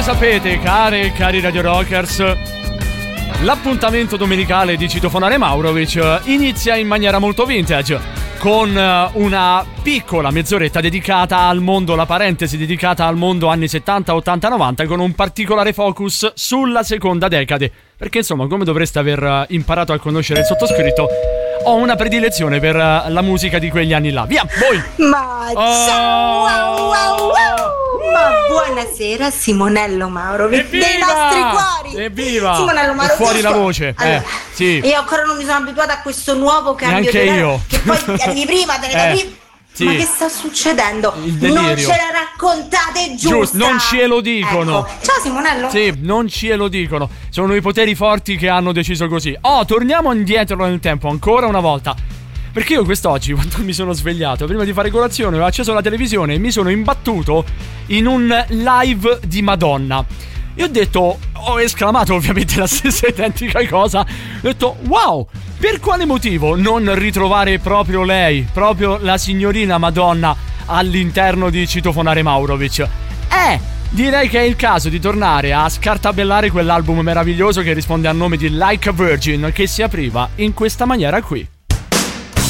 Come sapete, care e cari Radio Rockers, l'appuntamento domenicale di Citofonare Maurovic inizia in maniera molto vintage, con una piccola mezz'oretta dedicata al mondo, la parentesi dedicata al mondo anni 70, 80, 90, con un particolare focus sulla seconda decade. Perché insomma, come dovreste aver imparato a conoscere il sottoscritto, ho una predilezione per la musica di quegli anni là. Via, voi! Ma ciao, wow. Ma buonasera Simonello Maurovic dei nostri cuori. Evviva! Simonello Maurovic, fuori la voce. Allora, sì. Io ancora non mi sono abituata a questo nuovo cambio Neanche io. Che poi arrivi prima, te ne capisci. Sì. Ma che sta succedendo? Il delirio. Non ce la raccontate giusta. Non ce lo dicono. Ecco. Ciao Simonello. Sì, non ce lo dicono. Sono i poteri forti che hanno deciso così. Torniamo indietro nel tempo ancora una volta. Perché io quest'oggi, quando mi sono svegliato, prima di fare colazione, ho acceso la televisione e mi sono imbattuto in un live di Madonna. E ho detto, ho esclamato ovviamente la stessa identica cosa. Ho detto, wow, per quale motivo non ritrovare proprio lei, proprio la signorina Madonna all'interno di Citofonare Maurovic? Direi che è il caso di tornare a scartabellare quell'album meraviglioso che risponde al nome di Like a Virgin, che si apriva in questa maniera qui.